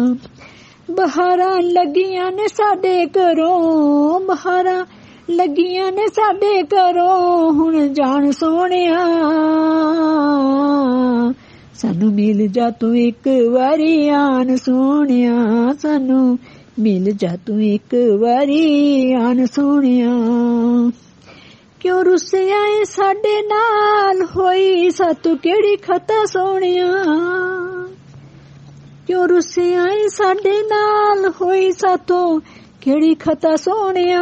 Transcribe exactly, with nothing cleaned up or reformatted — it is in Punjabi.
ਬਹਾਰਾਂ ਲੱਗੀਆਂ ਨੇ ਸਾਡੇ ਘਰੋਂ, ਬਹਾਰਾਂ ਲੱਗੀਆਂ ਨੇ ਸਾਡੇ ਘਰੋਂ, ਹੁਣ ਜਾਣ ਸੋਹਣਿਆ ਸਾਨੂੰ ਮਿਲ ਜਾ ਤੂੰ ਇੱਕ ਵਾਰੀ ਆਣ ਸੋਹਣਿਆ, ਸਾਨੂੰ ਮਿਲ ਜਾ ਤੂੰ ਇੱਕ ਵਾਰੀ ਆਣ ਸੋਹਣਿਆ। ਕਿਉਂ ਰੁੱਸਿਆ ਏ ਸਾਡੇ ਨਾਲ, ਹੋਈ ਸਾਤੋਂ ਕਿਹੜੀ ਖਤਾ ਸੋਹਣਿਆ, ਕਿਉਂ ਰੁੱਸਿਆ ਏ ਸਾਡੇ ਨਾਲ, ਹੋਈ ਸਾਤੋਂ ਕਿਹੜੀ ਖਤਾ ਸੋਹਣਿਆ।